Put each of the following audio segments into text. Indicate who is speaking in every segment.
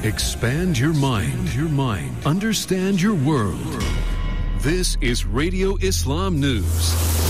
Speaker 1: Expand your mind. Understand your world. This is Radio Islam News.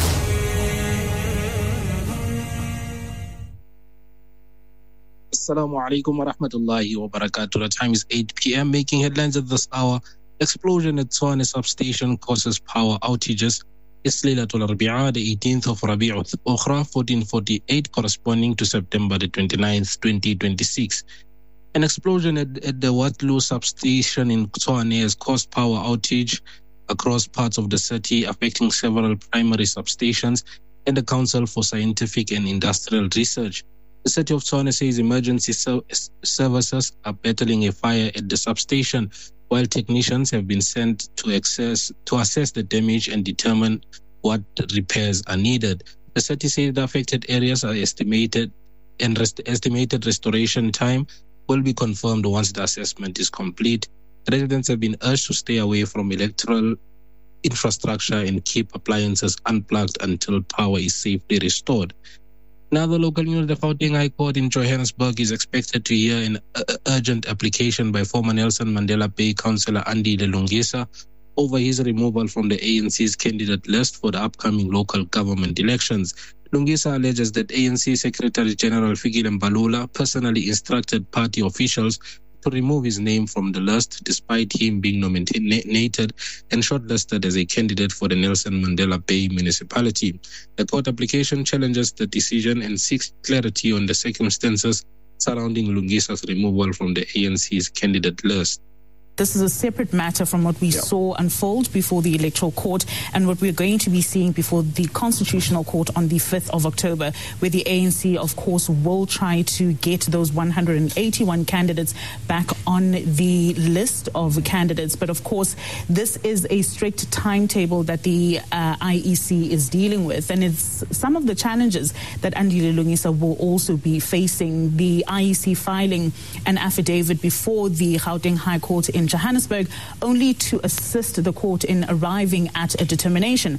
Speaker 2: Assalamu alaikum wa rahmatullahi wa barakatuh. The time is 8 p.m. Making headlines at this hour. Explosion at Tshwane substation causes power outages. It's Laylatul Arbi'a, the 18th of Rabi'ul Ukhra, 1448, corresponding to September the 29th, 2026. An explosion at the Watlu substation in Tshwane has caused power outage across parts of the city, affecting several primary substations and the Council for Scientific and Industrial Research. The city of Tshwane says emergency services are battling a fire at the substation, while technicians have been sent to assess the damage and determine what repairs are needed. The city says the affected areas are estimated, and estimated restoration time will be confirmed once the assessment is complete. Residents have been urged to stay away from electrical infrastructure and keep appliances unplugged until power is safely restored. Now, the local news, the Gauteng High Court in Johannesburg is expected to hear an urgent application by former Nelson Mandela Bay councillor Andile Lungisa over his removal from the ANC's candidate list for the upcoming local government elections. Lungisa alleges that ANC Secretary General Fikile Mbalula personally instructed party officials to remove his name from the list despite him being nominated and shortlisted as a candidate for the Nelson Mandela Bay municipality. The court application challenges the decision and seeks clarity on the circumstances surrounding Lungisa's removal from the ANC's candidate list.
Speaker 3: This is a separate matter from what we saw unfold before the Electoral Court and what we're going to be seeing before the Constitutional Court on the 5th of October, where the ANC, of course, will try to get those 181 candidates back on the list of candidates. But, of course, this is a strict timetable that the IEC is dealing with. And it's some of the challenges that Andile Lungisa will also be facing. The IEC filing an affidavit before the Gauteng High Court in Johannesburg, only to assist the court in arriving at a determination.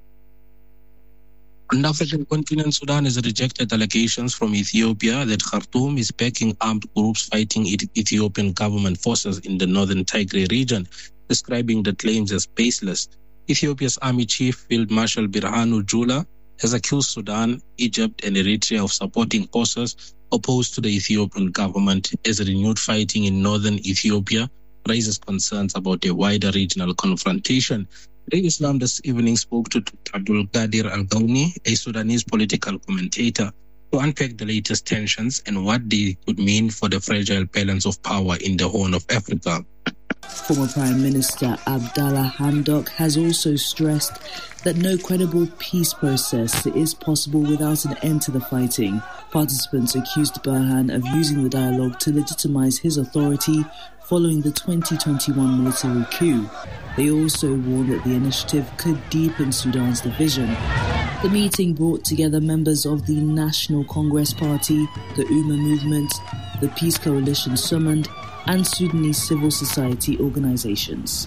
Speaker 2: On the African continent, Sudan has rejected allegations from Ethiopia that Khartoum is backing armed groups fighting Ethiopian government forces in the northern Tigray region, describing the claims as baseless. Ethiopia's army chief, Field Marshal Birhanu Jula, has accused Sudan, Egypt, and Eritrea of supporting forces opposed to the Ethiopian government as renewed fighting in northern Ethiopia raises concerns about a wider regional confrontation. Radio Islam this evening spoke to Abdul Qadir Al-Gawni, a Sudanese political commentator, to unpack the latest tensions and what they could mean for the fragile balance of power in the Horn of Africa.
Speaker 4: Former Prime Minister Abdallah Hamdok has also stressed that no credible peace process is possible without an end to the fighting. Participants accused Burhan of using the dialogue to legitimize his authority following the 2021 military coup. They also warned that the initiative could deepen Sudan's division. The meeting brought together members of the National Congress Party, the Umma Movement, the Peace Coalition Summoned, and Sudanese civil society organizations.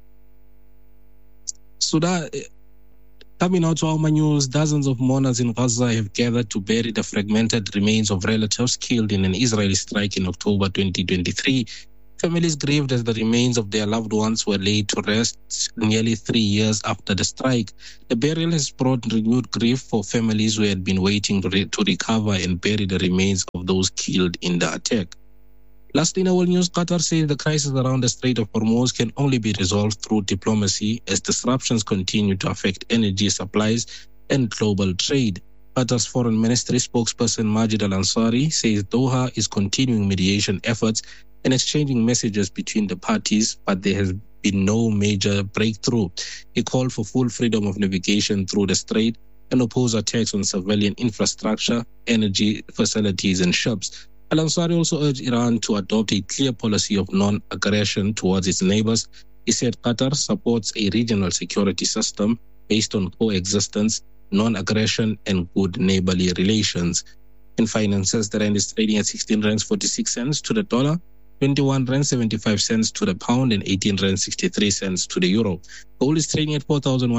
Speaker 2: Sudan, coming out to our news, dozens of mourners in Gaza have gathered to bury the fragmented remains of relatives killed in an Israeli strike in October 2023. Families grieved as the remains of their loved ones were laid to rest nearly 3 years after the strike. The burial has brought renewed grief for families who had been waiting to recover and bury the remains of those killed in the attack. Last in our news, Qatar says the crisis around the Strait of Hormuz can only be resolved through diplomacy as disruptions continue to affect energy supplies and global trade. Qatar's Foreign Ministry spokesperson Majid Al-Ansari says Doha is continuing mediation efforts and exchanging messages between the parties, but there has been no major breakthrough. He called for full freedom of navigation through the strait and opposed attacks on civilian infrastructure, energy facilities, and ships. Al-Ansari also urged Iran to adopt a clear policy of non-aggression towards its neighbors. He said Qatar supports a regional security system based on coexistence, non-aggression, and good neighborly relations. In finances, the rand is trading at 16 rands 46 cents to the dollar. 21 rand 75 cents to the pound and 18 rand 63 cents to the euro. Gold is trading at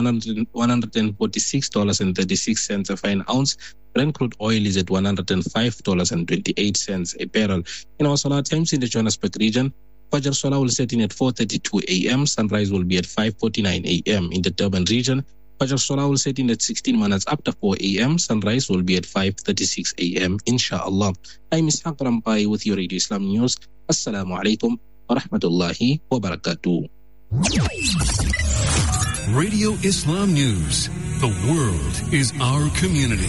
Speaker 2: $4,146.36 a fine ounce. Brent crude oil is at $105.28 a barrel. In our solar times in the Johannesburg region, Fajr Solar will set in at 4:32 a.m. Sunrise will be at 5:49 a.m. In the Durban region, Fajr Solar will set in at 16 minutes after 4 a.m. Sunrise will be at 5:36 a.m. Inshallah. I'm Ishaq Rampai with your Radio Islam News. Assalamu alaikum wa rahmatullahi wa barakatuh.
Speaker 1: Radio Islam News. The world is our community.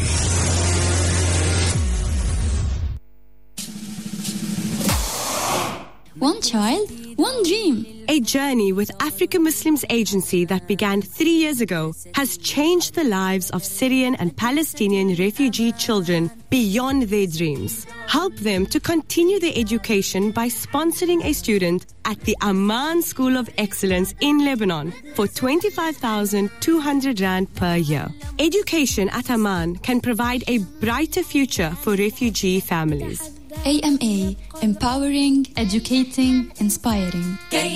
Speaker 5: One child, one dream.
Speaker 6: A journey with African Muslims Agency that began 3 years ago has changed the lives of Syrian and Palestinian refugee children beyond their dreams. Help them to continue their education by sponsoring a student at the Amman School of Excellence in Lebanon for 25,200 Rand per year. Education at Amman can provide a brighter future for refugee families.
Speaker 5: AMA, empowering, educating, inspiring.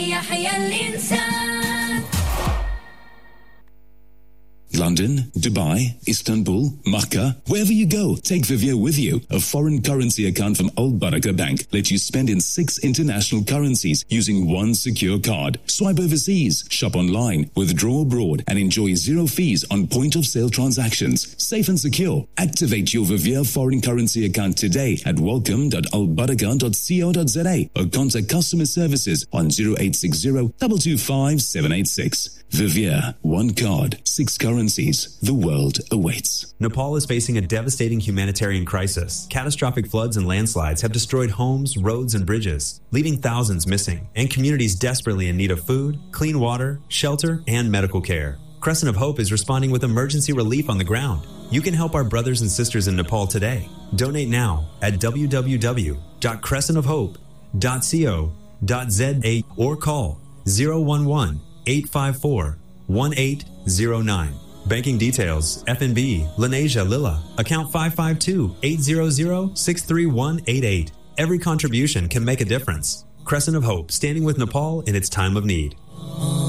Speaker 7: London, Dubai, Istanbul, Makkah, wherever you go, take Vivier with you. A foreign currency account from Al Baraka Bank lets you spend in 6 international currencies using one secure card. Swipe overseas, shop online, withdraw abroad, and enjoy 0 fees on point-of-sale transactions. Safe and secure. Activate your Vivier foreign currency account today at welcome.albaraka.co.za or contact customer services on 0860 225 786. Vivier, one card, 6 currencies. The world awaits.
Speaker 8: Nepal is facing a devastating humanitarian crisis. Catastrophic floods and landslides have destroyed homes, roads, and bridges, leaving thousands missing, and communities desperately in need of food, clean water, shelter, and medical care. Crescent of Hope is responding with emergency relief on the ground. You can help our brothers and sisters in Nepal today. Donate now at www.crescentofhope.co.za or call 011-854-1809. Banking details, FNB, Lenasia Lilla, account 552-800-63188. Every contribution can make a difference. Crescent of Hope, standing with Nepal in its time of need.